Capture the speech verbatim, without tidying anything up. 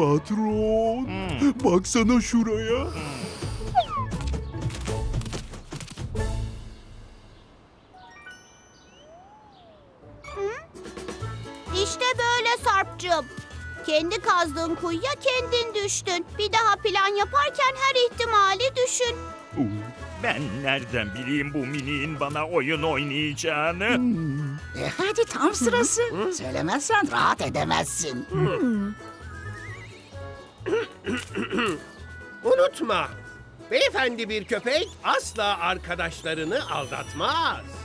Patron, baksana şuraya. İşte böyle Sarp'cığım. Kendi kazdığın kuyuya kendin düştün. Bir daha plan yaparken her ihtimali düşün. Oo. Ben nereden bileyim bu miniğin bana oyun oynayacağını? E hadi tam sırası. Söylemezsen rahat edemezsin. Unutma, beyefendi bir köpek asla arkadaşlarını aldatmaz.